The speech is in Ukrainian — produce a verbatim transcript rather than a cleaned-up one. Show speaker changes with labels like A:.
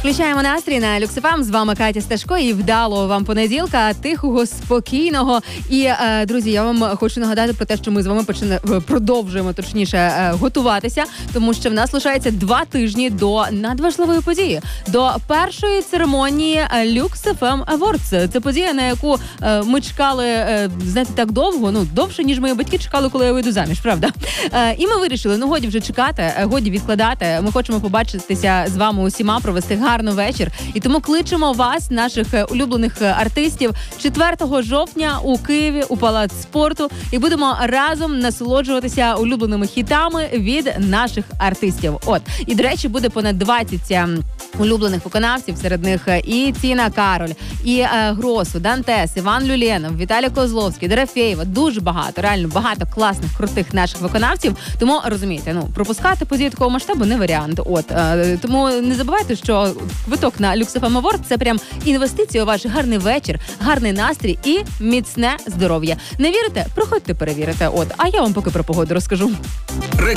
A: Включаємо настрій на Люкс еф ем. З вами Катя Сташко і вдалого вам понеділка, тихого, спокійного. І, е, друзі, я вам хочу нагадати про те, що ми з вами почне, продовжуємо, точніше, е, готуватися, тому що в нас лишається два тижні до надважливої події, до першої церемонії Люкс еф ем Awards. Це подія, на яку е, ми чекали, е, знаєте, так довго, ну, довше, ніж мої батьки чекали, коли я вийду заміж, правда? Е, і ми вирішили, ну, годі вже чекати, годі відкладати. Ми хочемо побачитися з вами усіма, провести гарний вечір. І тому кличемо вас, наших улюблених артистів, четвертого жовтня у Києві, у Палац спорту. І будемо разом насолоджуватися улюбленими хітами від наших артистів. От. І, до речі, буде понад двадцять улюблених виконавців. Серед них і Тіна Кароль, і е, Гросу, Дантес, Іван Люленов, Віталій Козловський, Дорофєєва. Дуже багато, реально багато класних, крутих наших виконавців. Тому, розумієте, ну, пропускати події такого масштабу не варіант. От. Е, тому не забувайте, що квиток на Люкс еф ем Award – це прям інвестиція у ваш гарний вечір, гарний настрій і міцне здоров'я. Не вірите? Приходьте перевірити. От. А я вам поки про погоду розкажу.